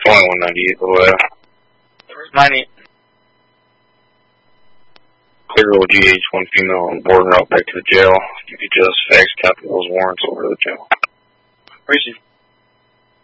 It's only 198, by the way. 90. Clear OGH, one female on board route back to the jail. You could just fax copy those warrants over to the jail. Receive.